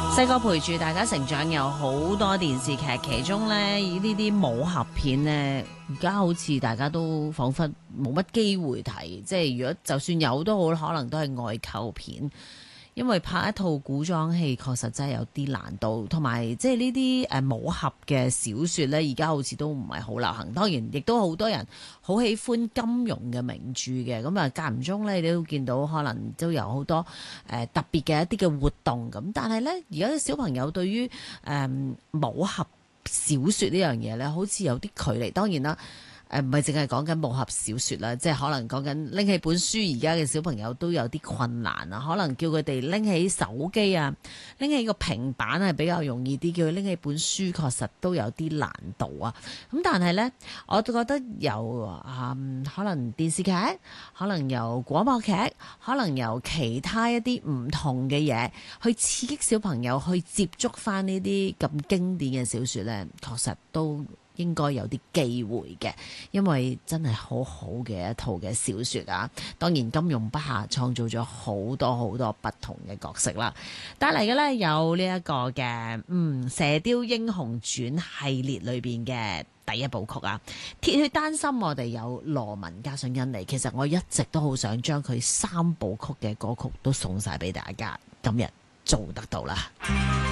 細個陪住大家成長有好多電視劇，其中呢啲武俠片呢，而家好似大家都彷彿冇乜機會睇，即係如果就算有都好，可能都係外購片。因為拍一套古裝戲確實真係有啲難度，同埋即係呢啲武俠嘅小說呢，而家好似都唔係好流行。當然，亦都好多人好喜歡金庸嘅名著嘅，咁啊間唔中呢，你都見到可能都有好多特別嘅一啲嘅活動咁。但係呢，而家啲小朋友對於武俠小說呢樣嘢呢，好似有啲距離。當然啦。唔係淨係講緊武俠小說啦，即係可能講緊拎起本書，而家嘅小朋友都有啲困難啊。可能叫佢哋拎起手機啊，拎起個平板係比較容易啲，叫佢拎起本書確實都有啲難度啊。咁但係呢，我都覺得由可能電視劇，可能由廣播劇，可能由其他一啲唔同嘅嘢，去刺激小朋友去接觸翻呢啲咁經典嘅小說呢，確實都應該有啲機會嘅，因為真係好好嘅一套嘅小說啊！當然金庸筆下創造咗好多好多不同嘅角色啦。帶嚟嘅呢，有呢一個嘅《射雕英雄傳》系列裏邊嘅第一部曲啊，《鐵血丹心》我哋有羅文加上甄妮，其實我一直都好想將佢3部曲嘅歌曲都送晒俾大家，今日做得到啦。